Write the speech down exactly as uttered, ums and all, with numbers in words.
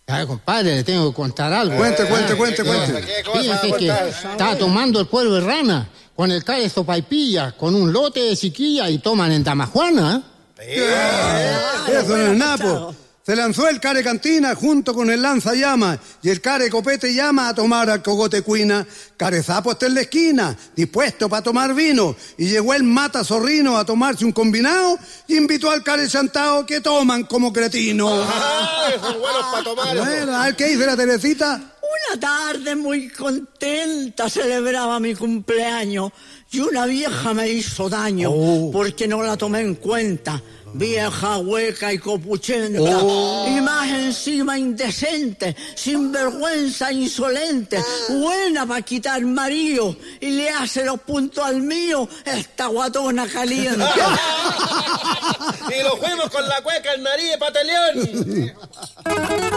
Ay, compadre, le tengo que contar algo. Cuente, cuente, cuente, cuente. Fíjense que estaba tomando el cuero de rana con el care sopaipilla, con un lote de chiquilla y toman en Tamajuana. Eso no es napo. Se lanzó el care cantina junto con el lanzallamas y el care copete llama a tomar al cogote cuina. Care zapo está en la esquina, dispuesto para tomar vino. Y llegó el mata zorrino a tomarse un combinado y invitó al care chantao que toman como cretinos. ¡Ah! Son buenos para tomar. Bueno, a ver qué dice la Teresita. Una tarde muy contenta celebraba mi cumpleaños y una vieja me hizo daño Oh. porque no la tomé en cuenta. Vieja, hueca y copuchenta, Oh. y más encima indecente, sinvergüenza, insolente, buena para quitar marido, y le hace los puntos al mío, esta guatona caliente. Y lo fuimos con la cueca, el nariz de pataleón.